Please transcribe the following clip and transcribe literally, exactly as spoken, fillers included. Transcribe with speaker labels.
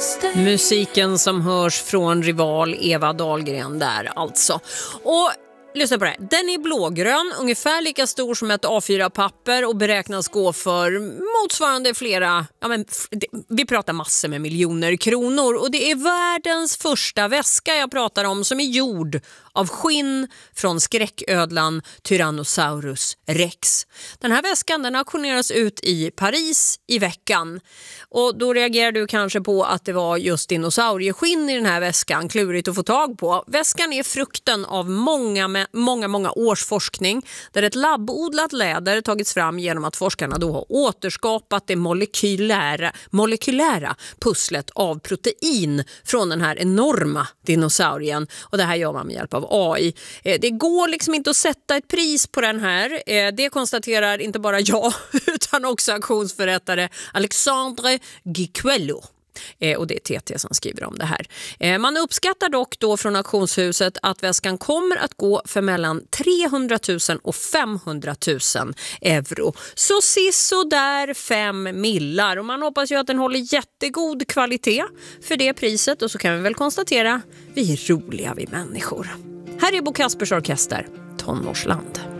Speaker 1: Musiken som hörs från Rival, Eva Dahlgren där alltså. Och lyssna på det. Den är blågrön, ungefär lika stor som ett A fyra-papper och beräknas gå för motsvarande flera, ja men vi pratar massor med miljoner kronor. Och det är världens första väska jag pratar om som är gjord av skinn från skräcködlan Tyrannosaurus rex. Den här väskan den auktioneras ut i Paris i veckan. Och då reagerar du kanske på att det var just dinosaurieskinn i den här väskan, klurigt att få tag på. Väskan är frukten av många, många, många års forskning där ett labbodlat läder tagits fram genom att forskarna då har återskapat det molekylära, molekylära pusslet av protein från den här enorma dinosaurien. Och det här gör man med hjälp av A I. Det går liksom inte att sätta ett pris på den här. Det konstaterar inte bara jag utan också auktionsförrättare Alexandre Guicuello. Och det är T T som skriver om det här. Man uppskattar dock då från auktionshuset att väskan kommer att gå för mellan trehundratusen och femhundratusen euro. Så siså där fem millar. Och man hoppas ju att den håller jättegod kvalitet för det priset. Och så kan vi väl konstatera, vi är roliga vi människor. Här är Bo Kaspers Orkester, Tonårsland.